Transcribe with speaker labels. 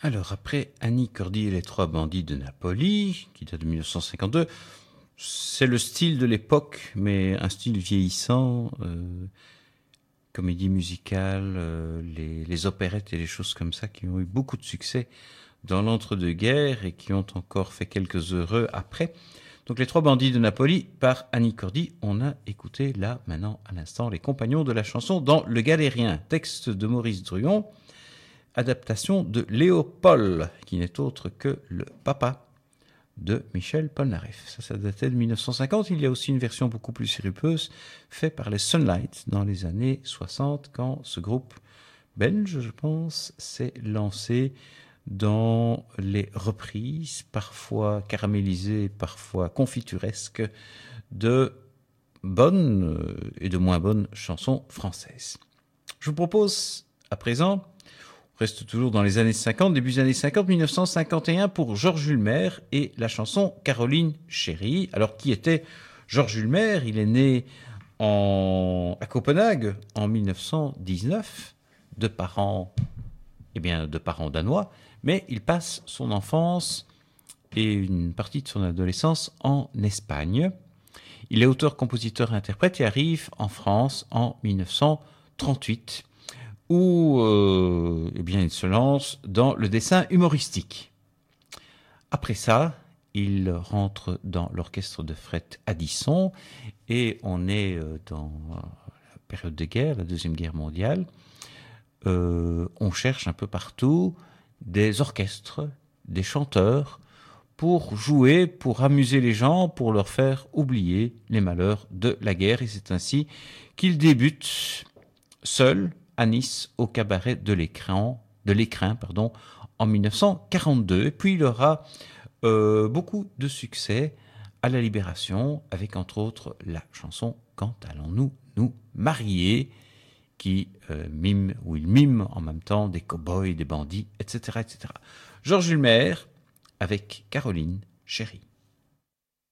Speaker 1: Alors, après Annie Cordy et les trois bandits de Napoli, qui date de 1952, c'est le style de l'époque, mais un style vieillissant, comédie musicale, les opérettes et les choses comme ça qui ont eu beaucoup de succès dans l'entre-deux-guerres et qui ont encore fait quelques heureux après. Donc les trois bandits de Napoli par Annie Cordy, on a écouté là, maintenant, à l'instant, les compagnons de la chanson dans Le Galérien, texte de Maurice Druon, adaptation de Léopold, qui n'est autre que le papa de Michel Polnareff. Ça datait de 1950. Il y a aussi une version beaucoup plus sirupeuse faite par les Sunlight dans les années 60, quand ce groupe belge, je pense, s'est lancé dans les reprises, parfois caramélisées, parfois confituresques, de bonnes et de moins bonnes chansons françaises. Je vous propose à présent, on reste toujours dans les années 50, début des années 50, 1951 pour Georges Ulmer et la chanson Caroline Chérie. Alors qui était Georges Ulmer? Il est né à Copenhague en 1919, de parents danois, mais il passe son enfance et une partie de son adolescence en Espagne. Il est auteur, compositeur et interprète et arrive en France en 1938, où il se lance dans le dessin humoristique. Après ça, il rentre dans l'orchestre de Fred Addison et on est dans la période de guerre, la Deuxième Guerre mondiale. On cherche un peu partout des orchestres, des chanteurs pour jouer, pour amuser les gens, pour leur faire oublier les malheurs de la guerre. Et c'est ainsi qu'il débute seul à Nice au cabaret de l'Écrin, en 1942. Et puis il aura beaucoup de succès à la Libération, avec entre autres la chanson « Quand allons-nous nous marier ?» qui il mime en même temps des cow-boys, des bandits, etc., etc. Georges Ulmer avec Caroline Chérie.